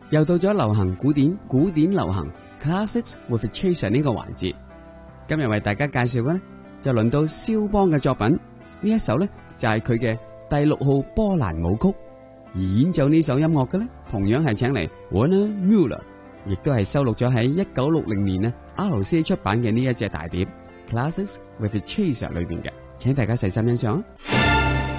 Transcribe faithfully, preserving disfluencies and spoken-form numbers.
又到咗流行古典古典流行 Classics with Chaser 呢個環節。今日為大家介紹嘅呢，就輪到肖邦嘅作品，呢一首呢，就係佢嘅第六號波蘭舞曲。而演奏呢首音樂嘅呢，同樣係請嚟 Werner Müller， 亦都係收錄咗喺一九六零年呢 R C A 出版嘅呢一隻大碟 Classics with Chaser 裏邊嘅，請大家細心欣賞。